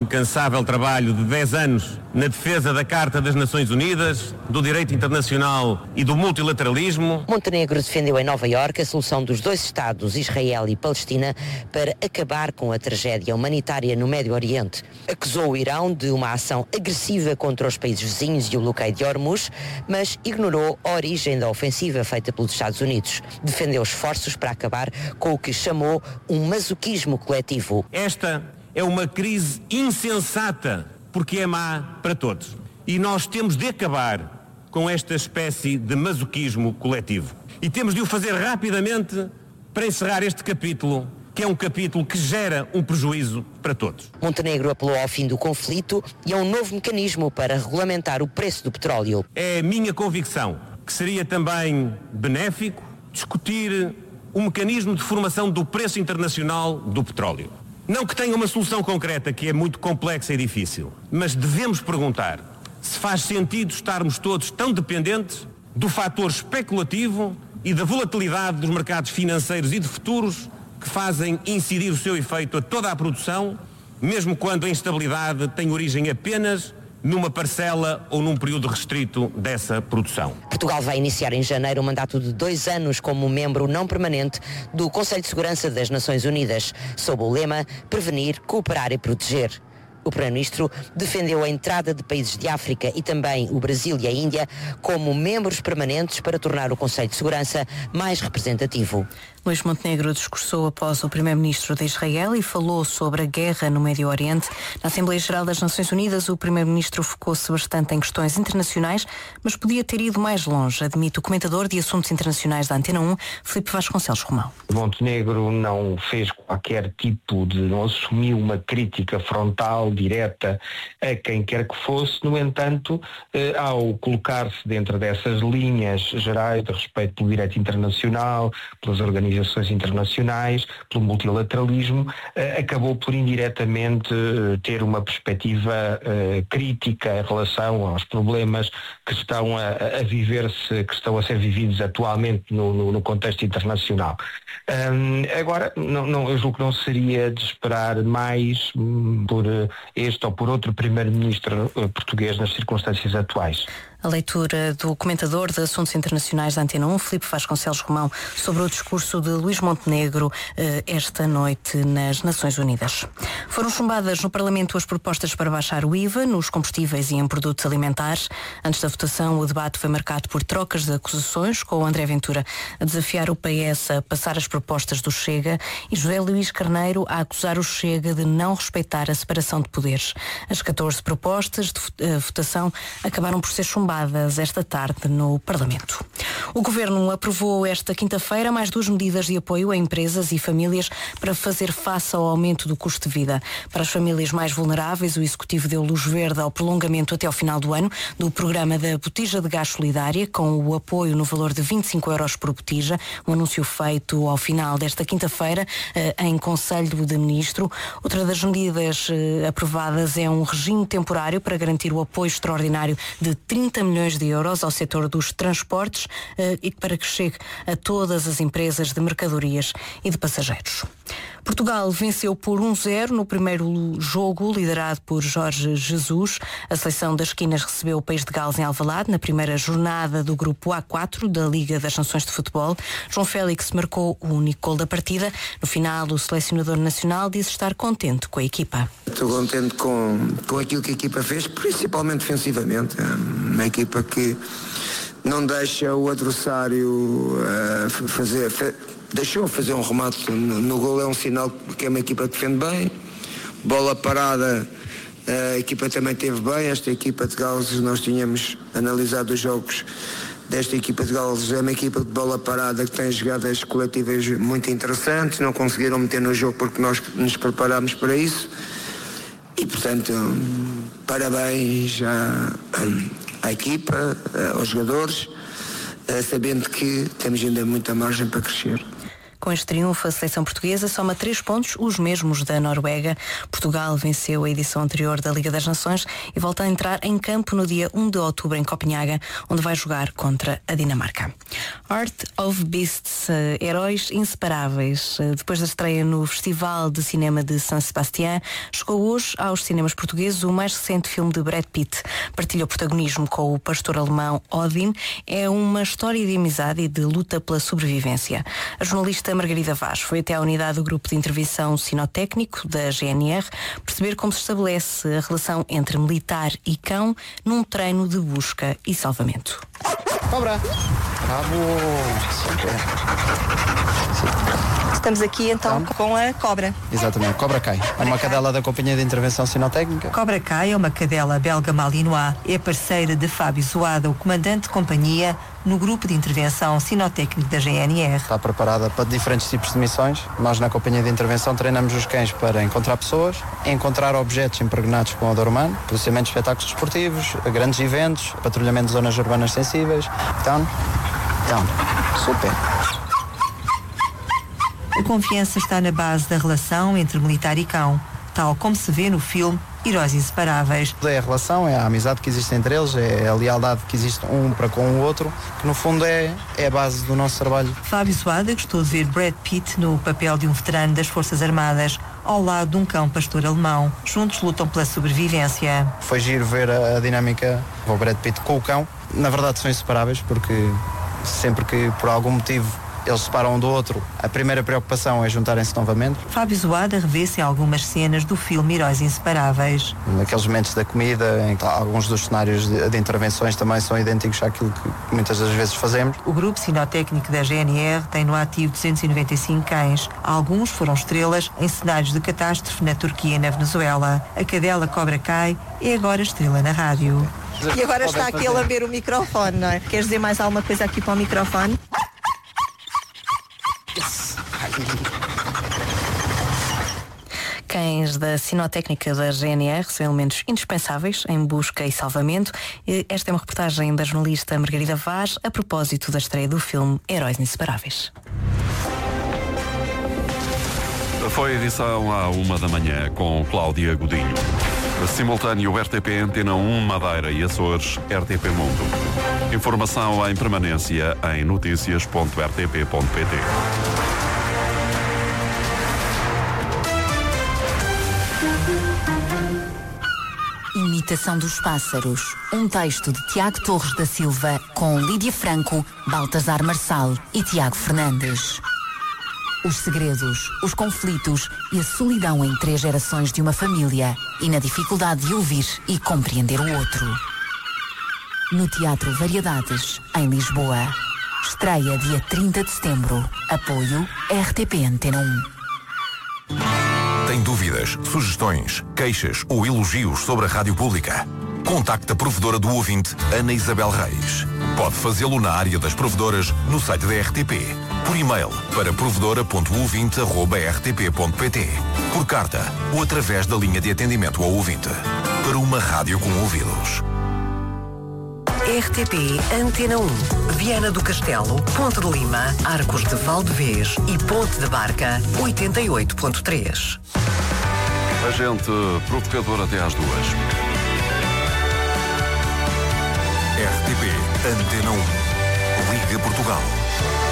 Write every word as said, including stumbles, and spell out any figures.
incansável trabalho de dez anos na defesa da Carta das Nações Unidas, do direito internacional e do multilateralismo. Montenegro defendeu em Nova Iorque a solução dos dois Estados, Israel e Palestina, para acabar com a tragédia humanitária no Médio Oriente. Acusou o Irão de uma ação agressiva contra os países vizinhos e o bloqueio de Hormuz, mas ignorou a origem da ofensiva feita pelos Estados Unidos. Defendeu esforços para acabar com o que chamou um masoquismo coletivo. Esta é uma crise insensata, porque é má para todos. E nós temos de acabar com esta espécie de masoquismo coletivo. E temos de o fazer rapidamente para encerrar este capítulo, que é um capítulo que gera um prejuízo para todos. Montenegro apelou ao fim do conflito e a um novo mecanismo para regulamentar o preço do petróleo. É a minha convicção que seria também benéfico discutir um mecanismo de formação do preço internacional do petróleo. Não que tenha uma solução concreta, que é muito complexa e difícil, mas devemos perguntar se faz sentido estarmos todos tão dependentes do fator especulativo e da volatilidade dos mercados financeiros e de futuros que fazem incidir o seu efeito a toda a produção, mesmo quando a instabilidade tem origem apenas numa parcela ou num período restrito dessa produção. Portugal vai iniciar em janeiro um mandato de dois anos como membro não permanente do Conselho de Segurança das Nações Unidas, sob o lema Prevenir, Cooperar e Proteger. O Primeiro-Ministro defendeu a entrada de países de África e também o Brasil e a Índia como membros permanentes para tornar o Conselho de Segurança mais representativo. Luís Montenegro discursou após o Primeiro-Ministro de Israel e falou sobre a guerra no Médio Oriente. Na Assembleia Geral das Nações Unidas, o Primeiro-Ministro focou-se bastante em questões internacionais, mas podia ter ido mais longe, admite o comentador de assuntos internacionais da Antena um, Filipe Vasconcelos Romão. Montenegro não fez qualquer tipo de, não assumiu uma crítica frontal, direta, a quem quer que fosse. No entanto, eh, ao colocar-se dentro dessas linhas gerais de respeito pelo direito internacional, pelas organizações organizações internacionais, pelo multilateralismo, eh, acabou por indiretamente eh, ter uma perspectiva eh, crítica em relação aos problemas que estão a, a viver-se, que estão a ser vividos atualmente no, no, no contexto internacional. Um, agora, não, não, eu julgo que não seria de esperar mais um, por este ou por outro primeiro-ministro uh, português nas circunstâncias atuais. A leitura do comentador de assuntos internacionais da Antena um, Filipe Vasconcelos Romão, sobre o discurso de Luís Montenegro eh, esta noite nas Nações Unidas. Foram chumbadas no Parlamento as propostas para baixar o I V A nos combustíveis e em produtos alimentares. Antes da votação, o debate foi marcado por trocas de acusações, com o André Ventura a desafiar o P S a passar as propostas do Chega e José Luís Carneiro a acusar o Chega de não respeitar a separação de poderes. As catorze propostas de votação acabaram por ser chumbadas esta tarde no Parlamento. O Governo aprovou esta quinta-feira mais duas medidas de apoio a empresas e famílias para fazer face ao aumento do custo de vida. Para as famílias mais vulneráveis, o Executivo deu luz verde ao prolongamento até ao final do ano do programa da botija de gás solidária, com o apoio no valor de vinte e cinco euros por botija, um anúncio feito ao final desta quinta-feira em Conselho de Ministro. Outra das medidas aprovadas é um regime temporário para garantir o apoio extraordinário de trinta milhões de euros ao setor dos transportes eh, e para que chegue a todas as empresas de mercadorias e de passageiros. Portugal venceu por um zero no primeiro jogo, liderado por Jorge Jesus. A seleção das esquinas recebeu o País de Gales em Alvalade na primeira jornada do grupo A quatro da Liga das Nações de Futebol. João Félix marcou o único gol da partida. No final, o selecionador nacional disse estar contente com a equipa. Estou contente com, com aquilo que a equipa fez, principalmente defensivamente. É uma equipa que não deixa o adversário uh, fazer... Deixou fazer um remate no, no gol, é um sinal que é uma equipa que defende bem. Bola parada, a equipa também teve bem. Esta equipa de Gales, nós tínhamos analisado os jogos desta equipa de Gales, é uma equipa de bola parada que tem jogadas coletivas muito interessantes. Não conseguiram meter no jogo porque nós nos preparámos para isso. E, portanto, parabéns à, à equipa, aos jogadores, sabendo que temos ainda muita margem para crescer. Com este triunfo, a seleção portuguesa soma três pontos, os mesmos da Noruega. Portugal venceu a edição anterior da Liga das Nações e volta a entrar em campo no dia um de outubro em Copenhaga, onde vai jogar contra a Dinamarca. Art of Beasts, Heróis Inseparáveis. Depois da estreia no Festival de Cinema de San Sebastián, chegou hoje aos cinemas portugueses o mais recente filme de Brad Pitt. Partilha o protagonismo com o pastor alemão Odin. É uma história de amizade e de luta pela sobrevivência. A jornalista Margarida Vaz foi até à unidade do Grupo de Intervenção Sinotécnico da G N R perceber como se estabelece a relação entre militar e cão num treino de busca e salvamento. Cobra! Bravo! Estamos aqui então com a Cobra. Exatamente, Cobra Kai. É uma cadela da Companhia de Intervenção Sinotécnica. Cobra Kai é uma cadela belga malinois. É parceira de Fábio Zoada, o comandante de companhia no Grupo de Intervenção Sinotécnico da G N R. Está preparada para diferentes tipos de missões. Nós na Companhia de Intervenção treinamos os cães para encontrar pessoas, encontrar objetos impregnados com odor humano, policiamento de espetáculos desportivos, grandes eventos, patrulhamento de zonas urbanas sensíveis. Down, down. Super. A confiança está na base da relação entre militar e cão, tal como se vê no filme Heróis Inseparáveis. É a relação, é a amizade que existe entre eles, é a lealdade que existe um para com o outro, que no fundo é, é a base do nosso trabalho. Fábio Zoada gostou de ver Brad Pitt no papel de um veterano das Forças Armadas, ao lado de um cão pastor alemão. Juntos lutam pela sobrevivência. Foi giro ver a, a dinâmica do Brad Pitt com o cão. Na verdade são inseparáveis, porque sempre que por algum motivo eles se separam um do outro, a primeira preocupação é juntarem-se novamente. Fábio Zoada revê-se em algumas cenas do filme Heróis Inseparáveis. Naqueles momentos da comida, em que alguns dos cenários de, de intervenções também são idênticos àquilo que muitas das vezes fazemos. O Grupo Sinotécnico da G N R tem no ativo duzentos e noventa e cinco cães. Alguns foram estrelas em cenários de catástrofe na Turquia e na Venezuela. A cadela Cobra Kai é agora estrela na rádio. E agora está aqui a lamber o microfone, não é? Queres dizer mais alguma coisa aqui para o microfone? Cães da Sinotécnica da G N R são elementos indispensáveis em busca e salvamento. Esta é uma reportagem da jornalista Margarida Vaz a propósito da estreia do filme Heróis Inseparáveis. Foi a edição à uma da manhã com Cláudia Godinho. Simultâneo R T P Antena um, Madeira e Açores, R T P Mundo. Informação em permanência em notícias ponto r t p ponto p t. Imitação dos Pássaros. Um texto de Tiago Torres da Silva com Lídia Franco, Baltasar Marçal e Tiago Fernandes. Os segredos, os conflitos e a solidão em três gerações de uma família e na dificuldade de ouvir e compreender o outro. No Teatro Variedades, em Lisboa. Estreia dia trinta de setembro. Apoio R T P Antena um. Tem dúvidas, sugestões, queixas ou elogios sobre a rádio pública? Contacte a provedora do ouvinte, Ana Isabel Reis. Pode fazê-lo na área das provedoras no site da R T P, por e-mail para provedora ponto ouvinte arroba r t p ponto p t, por carta ou através da linha de atendimento ao ouvinte. Para uma rádio com ouvidos. R T P Antena um, Viana do Castelo, Ponte de Lima, Arcos de Valdevez e Ponte da Barca, oitenta e oito ponto três. Agente provocador até às duas. R T P Antena um. Liga Portugal.